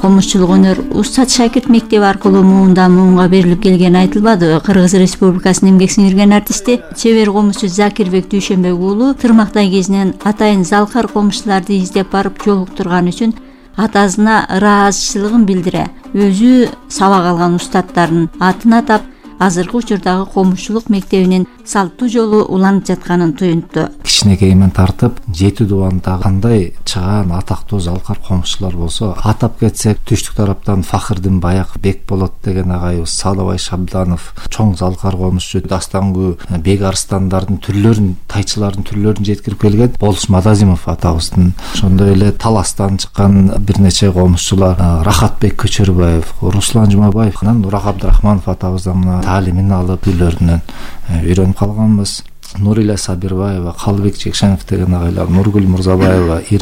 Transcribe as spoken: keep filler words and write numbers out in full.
комузчулук өнөр Устат шакирт мектеби аркылуу муунда муунга берилип келгени айтылбадыбы? Кыргыз Республикасынын эмгек сиңирген артисти, чебер комузчу Закирбек Дүйшөнбек уулу тырмактай кезинен атайын залкар комузчуларды издеп барып жолуктурган үчүн атасына ыраазычылыгын билдире. Өзү сабак алган устаттардын атын атап, азыркы учурдагы комузчулук мектебинин салттуу жолу уланып жатканын туюнтту. Кичинекейимен тартып, жети дубанда кандай чыгаан атактуу залкар комузчулар болсо, атап кетсек, түштүк тараптан Фахырдин Баяк Бекболот деген агайыбыз, Салыбай Шабданов, чоң залкар комузчу, Дастангү Бек Арстандардын түрлөрүн, тайчылардын түрлөрүн жеткирип келген Болуш Мадазимов атабыздын, ошондой эле Таластан чыккан бир нече комузчулар, Рахатбек Көчөрбаев, Руслан Жумабаев, Нурак Абдрахманов атабыздан мына таалимин алып үйлөрүнөн үйрөнүп калганбыз. Нурила Сабирбаева, Калыбек Жекшенов деген агайлар, Нургүл Мурзабаева,